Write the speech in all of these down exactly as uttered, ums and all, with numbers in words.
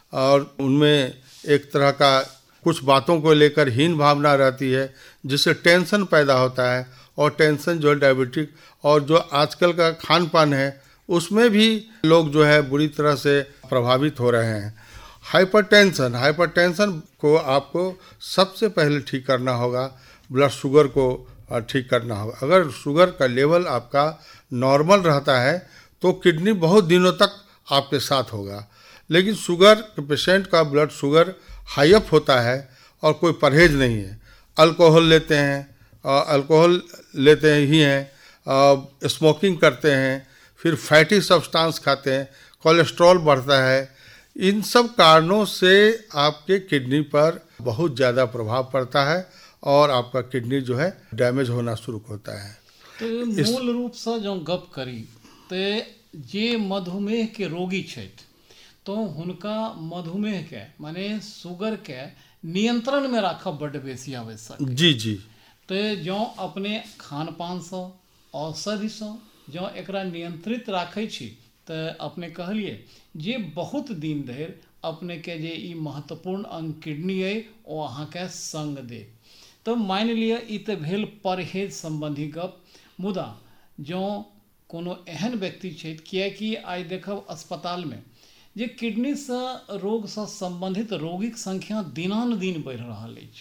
और उनमें एक तरह का कुछ बातों को लेकर हीन भावना रहती है, जिससे टेंशन पैदा होता है। और टेंशन जो है डायबिटिक और जो आजकल का खान पान है उसमें भी लोग जो है बुरी तरह से प्रभावित हो रहे हैं। हाइपरटेंशन हाइपरटेंशन को आपको सबसे पहले ठीक करना होगा, ब्लड शुगर को ठीक करना होगा। अगर शुगर का लेवल आपका नॉर्मल रहता है तो किडनी बहुत दिनों तक आपके साथ होगा। लेकिन शुगर के पेशेंट का ब्लड शुगर हाई अप होता है और कोई परहेज नहीं है, अल्कोहल लेते हैं, अल्कोहल लेते ही हैं, स्मोकिंग करते हैं, फिर फैटी सब्सटेंस खाते हैं, कोलेस्ट्रॉल बढ़ता है। इन सब कारणों से आपके किडनी पर बहुत ज़्यादा प्रभाव पड़ता है और आपका किडनी जो है डैमेज होना शुरू होता है। तो मूल रूप से जो गप करी तो जे मधुमेह के रोगी छथि तो हुनका मधुमेह के माने शुगर के नियंत्रण में राखब बड्ड बेसी आवश्यक। जी जी। तो जो अपने खान पान से औषधि से जो एकरा नियंत्रित राखै छी तो अपने कहलिए जे बहुत दिन धरि अपने के जे ई महत्वपूर्ण अंग किडनी है वो अहाँ के संग दे। तो मान लिया ई तो भेल परहेज संबंधी गप। मुदा जो कोनो एहन व्यक्ति छथि, कियाकि आइ देखब अस्पताल में जे किडनी से रोग से संबंधित रोगीक संख्या दिनानुदिन बढ़ि रहल अछि,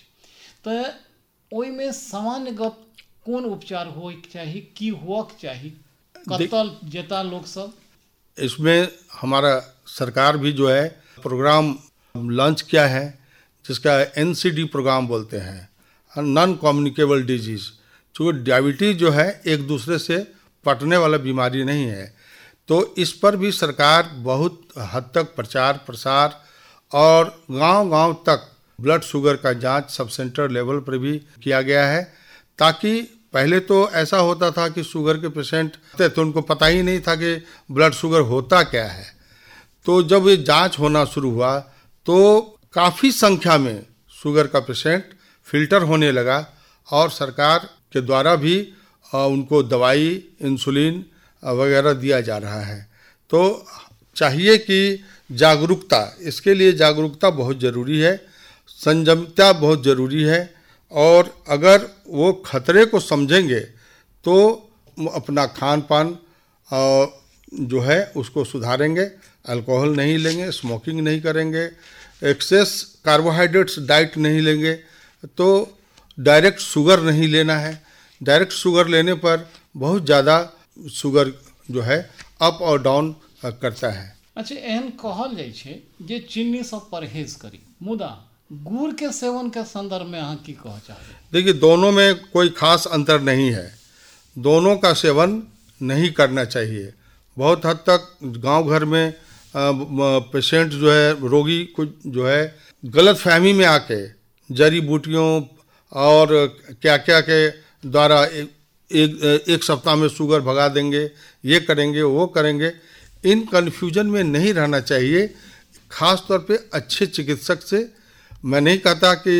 तो ओहिमे सामान्य गप कोन उपचार होइक चाही, की होक चाही, कतल जेता लोग सब? इसमें हमारा सरकार भी जो है प्रोग्राम लॉन्च किया है जिसका एन सी डी प्रोग्राम बोलते हैं, नॉन कम्युनिकेबल डिजीज। चूँकि डायबिटीज जो है एक दूसरे से पटने वाला बीमारी नहीं है, तो इस पर भी सरकार बहुत हद तक प्रचार प्रसार और गांव-गांव तक ब्लड शुगर का जांच सब सेंटर लेवल पर भी किया गया है। ताकि पहले तो ऐसा होता था कि शुगर के पेशेंट थे तो उनको पता ही नहीं था कि ब्लड शुगर होता क्या है। तो जब ये जांच होना शुरू हुआ तो काफ़ी संख्या में शुगर का पेशेंट फिल्टर होने लगा और सरकार के द्वारा भी उनको दवाई, इंसुलिन वगैरह दिया जा रहा है। तो चाहिए कि जागरूकता, इसके लिए जागरूकता बहुत ज़रूरी है, संयमितता बहुत ज़रूरी है। और अगर वो खतरे को समझेंगे तो अपना खान पान जो है उसको सुधारेंगे, अल्कोहल नहीं लेंगे, स्मोकिंग नहीं करेंगे, एक्सेस कार्बोहाइड्रेट्स डाइट नहीं लेंगे, तो डायरेक्ट शुगर नहीं लेना है। डायरेक्ट शुगर लेने पर बहुत ज़्यादा शुगर जो है अप और डाउन करता है। अच्छा, एहन कहल जाइ छै जे चीनी से परहेज करी, मुदा गुड़ के सेवन के संदर्भ में अहाँ की कह चाहते? देखिए, दोनों में कोई खास अंतर नहीं है, दोनों का सेवन नहीं करना चाहिए। बहुत हद तक गांव घर में पेशेंट जो है, रोगी कुछ जो है गलत फहमी में आके जड़ी बूटियों और क्या क्या के द्वारा एक, एक, एक सप्ताह में शुगर भगा देंगे, ये करेंगे वो करेंगे, इन कन्फ्यूजन में नहीं रहना चाहिए। खास तौर पे अच्छे चिकित्सक से, मैं नहीं कहता कि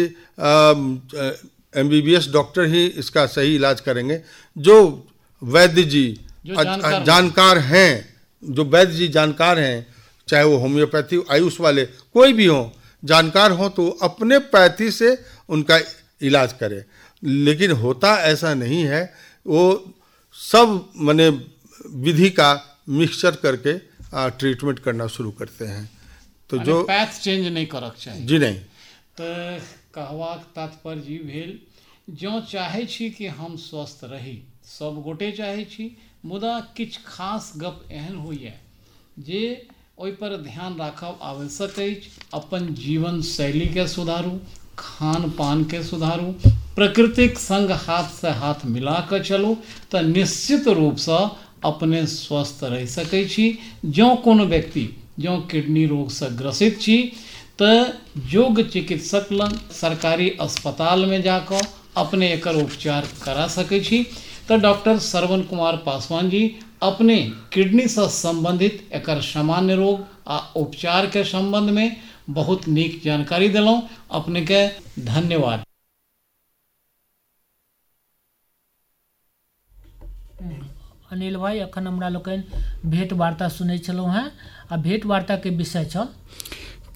M B B S doctor ही इसका सही इलाज करेंगे, जो वैद्य जी जो जानकार, जानकार हैं, जो वैद्य जी जानकार हैं, चाहे वो होम्योपैथी आयुष वाले कोई भी हों, जानकार हों, तो अपने पैथी से उनका इलाज करें। लेकिन होता ऐसा नहीं है, वो सब माने विधि का मिक्सचर करके ट्रीटमेंट करना शुरू करते हैं। तो जो पैथ चेंज नहीं करक चाहिए। जी नहीं। तो कहवाक तात्पर्य जी भेल, जो चाहे छी कि हम स्वस्थ रही, सब गोटे चाहे छी, मुदा किछ खास गप एहन होइए जे ओहि पर ध्यान राखब आवश्यक अछि। अपन जीवन शैली के सुधारू, खान पान के सुधारू, प्रकृतिक संग हाथ से हाथ मिला कर चलू, तो निश्चित रूप से अपने स्वस्थ रह सकै छी। जो कोनो व्यक्ति जो किडनी रोग से ग्रसित छी तो योग्य चिकित्सक लग सरकारी अस्पताल में जाकर अपने एकर उपचार करा सकै छी। तो डॉक्टर श्रवण कुमार पासवान जी अपने किडनी से संबंधित एकर सामान्य रोग आ उपचार के संबंध में बहुत नीक जानकारी दिलौं। अपने के धन्यवाद। अनिल भाई, अखन हमरा लोकनि भेंट वार्ता सुनै छलहुँ हैं, आ भेंट वार्ता के विषय छल